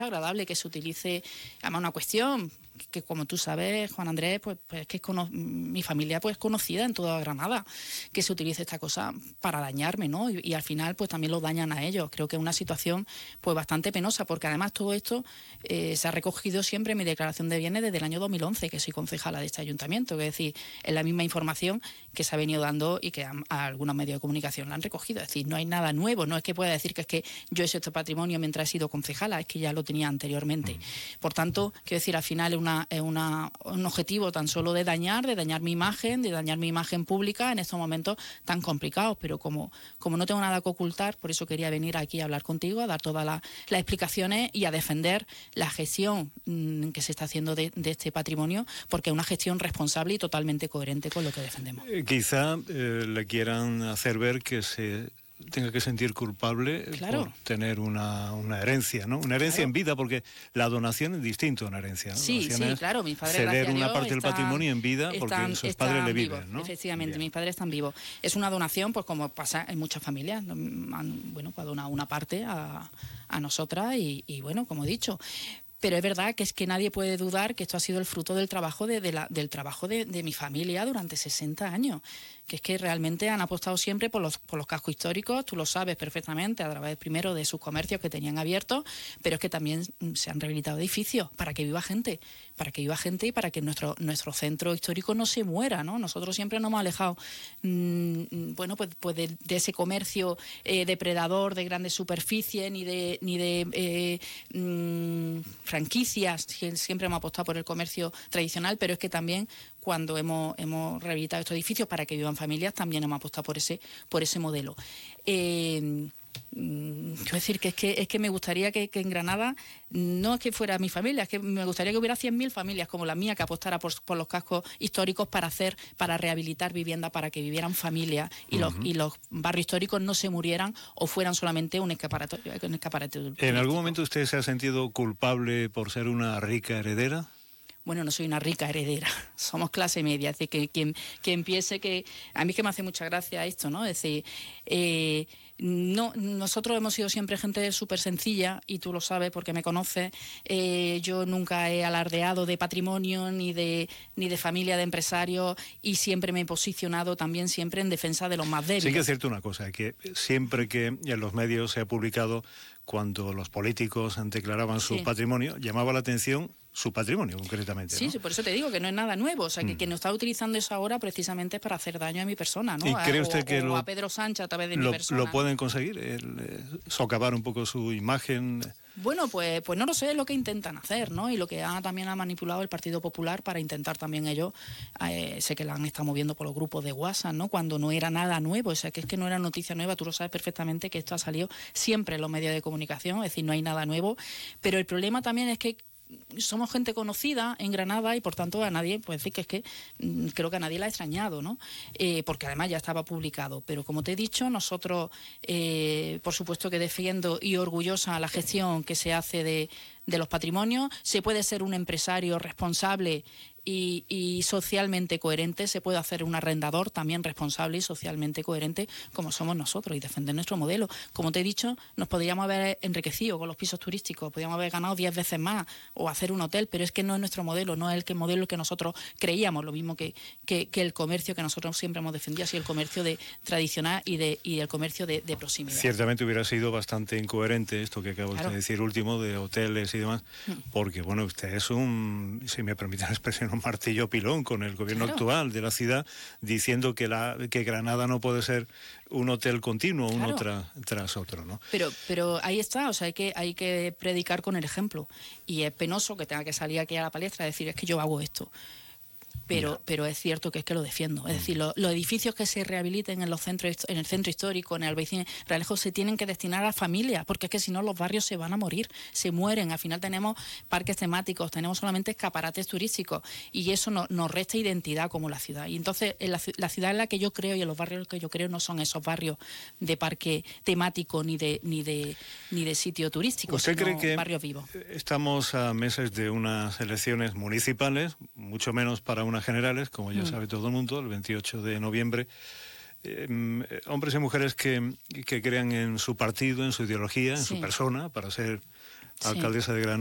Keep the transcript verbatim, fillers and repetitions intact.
agradable que se utilice, además una cuestión que, como tú sabes, Juan Andrés, pues, pues que es cono- mi familia pues conocida en toda Granada, que se utilice esta cosa para dañarme, ¿no? Y, y al final pues también lo dañan a ellos. Creo que es una situación pues bastante penosa, porque además todo esto eh, se ha recogido siempre en mi declaración de bienes desde el año dos mil once, que soy concejala de este ayuntamiento, es decir, es la misma información que se ha venido dando y que a, a algunos medios de comunicación la han recogido. Es decir, no hay nada nuevo, no es que pueda decir que es que yo he hecho este patrimonio mientras he sido concejala, es que ya lo tenía anteriormente. Por tanto, quiero decir, al final es, una, es una, un objetivo tan solo de dañar, de dañar mi imagen, de dañar mi imagen pública en estos momentos tan complicados, pero como, como no tengo nada que ocultar, por eso quería venir aquí a hablar contigo, a dar todas la, las explicaciones y a defender la gestión mmm, que se está haciendo de, de este patrimonio, porque es una gestión responsable y totalmente coherente con lo que defendemos. Eh, quizá eh, le quieran hacer ver que se tenga que sentir culpable, claro, por tener una, una herencia, ¿no? Una herencia, claro, en vida, porque la donación es distinto a una herencia, ¿no? Sí, sí, es claro, mis padres, ceder gracias a una Dios, parte del están, patrimonio en vida están, porque sus padres le vivos, viven, ¿no? Efectivamente, Bien. mis padres están vivos. Es una donación, pues como pasa en muchas familias, han, bueno, pues ha donado una parte a, a nosotras y, y bueno, como he dicho. Pero es verdad que es que nadie puede dudar que esto ha sido el fruto del trabajo de, de la, del trabajo de, de mi familia durante sesenta años. Que es que realmente han apostado siempre por los, por los cascos históricos, tú lo sabes perfectamente, a través primero de sus comercios que tenían abiertos, pero es que también se han rehabilitado edificios para que viva gente, para que viva gente y para que nuestro, nuestro centro histórico no se muera, ¿no? Nosotros siempre nos hemos alejado mmm, bueno, pues, pues de, de ese comercio eh, depredador de grandes superficies, ni de, ni de eh, mmm, franquicias, siempre hemos apostado por el comercio tradicional, pero es que también cuando hemos, hemos rehabilitado estos edificios para que vivan familias, también hemos apostado por ese, por ese modelo. Eh, quiero decir que es que, es que me gustaría que, que en Granada no es que fuera mi familia, es que me gustaría que hubiera cien mil familias como la mía que apostara por, por los cascos históricos para hacer, para rehabilitar vivienda, para que vivieran familias y, uh-huh. los, y los barrios históricos no se murieran o fueran solamente un escaparate, un escaparate turístico. ¿En algún momento usted se ha sentido culpable por ser una rica heredera? Bueno, no soy una rica heredera, somos clase media, es decir, que quien, quien piense que... A mí es que me hace mucha gracia esto, ¿no? Es decir, eh, no, nosotros hemos sido siempre gente súper sencilla, y tú lo sabes porque me conoces, eh, yo nunca he alardeado de patrimonio, ni de, ni de familia de empresarios, y siempre me he posicionado también siempre en defensa de los más débiles. Sí que es cierto una cosa, que siempre que en los medios se ha publicado cuando los políticos declaraban su sí. patrimonio, llamaba la atención su patrimonio, concretamente, Sí, ¿no? sí, por eso te digo que no es nada nuevo, o sea, que mm. quien está utilizando eso ahora precisamente es para hacer daño a mi persona, ¿no? ¿Y cree usted o, que o lo, a Pedro Sánchez a través de lo, mi persona? ¿Lo pueden conseguir? El, eh, ¿Socavar un poco su imagen? Bueno, pues, pues no lo sé, es lo que intentan hacer, ¿no? Y lo que ha, también ha manipulado el Partido Popular para intentar también ellos, eh, sé que la han estado moviendo por los grupos de WhatsApp, ¿no? Cuando no era nada nuevo, o sea, que es que no era noticia nueva, tú lo sabes perfectamente que esto ha salido siempre en los medios de comunicación, es decir, no hay nada nuevo, pero el problema también es que somos gente conocida en Granada y por tanto a nadie, pues decir que es que mmm, creo que a nadie la ha extrañado, ¿no? Eh, porque además ya estaba publicado, pero como te he dicho, nosotros eh, por supuesto que defiendo y orgullosa la gestión que se hace de, de los patrimonios. Se puede ser un empresario responsable y, y socialmente coherente, se puede hacer un arrendador también responsable y socialmente coherente como somos nosotros y defender nuestro modelo. Como te he dicho, nos podríamos haber enriquecido con los pisos turísticos, podríamos haber ganado diez veces más o hacer un hotel, pero es que no es nuestro modelo, no es el que modelo que nosotros creíamos, lo mismo que, que, que el comercio que nosotros siempre hemos defendido, así el comercio de tradicional y, de, y el comercio de, de proximidad. Ciertamente hubiera sido bastante incoherente esto que acabo claro. de decir último, de hoteles y demás, porque bueno, usted es un, si me permiten la expresión, un martillo pilón con el gobierno claro. actual de la ciudad, diciendo que la que Granada no puede ser un hotel continuo, claro. uno tra, tras otro, ¿no? Pero, pero ahí está, o sea, hay que, hay que predicar con el ejemplo, y es penoso que tenga que salir aquí a la palestra y decir, es que yo hago esto. Pero, pero es cierto que es que lo defiendo. Es decir, lo, los edificios que se rehabiliten en los centros, en el centro histórico, en el Albaicín, Realejo, se tienen que destinar a familias, porque es que si no los barrios se van a morir, se mueren. Al final tenemos parques temáticos, tenemos solamente escaparates turísticos y eso no, nos resta identidad como la ciudad. Y entonces en la, la ciudad en la que yo creo y en los barrios en los que yo creo no son esos barrios de parque temático ni de ni de ni de sitio turístico, ¿Usted sino cree que barrios vivos? Estamos a meses de unas elecciones municipales, mucho menos para unas generales, como ya mm. sabe todo el mundo, el veintiocho de noviembre. Eh, hombres y mujeres que, que crean en su partido, en su ideología, en sí. su persona, para ser alcaldesa de Granada.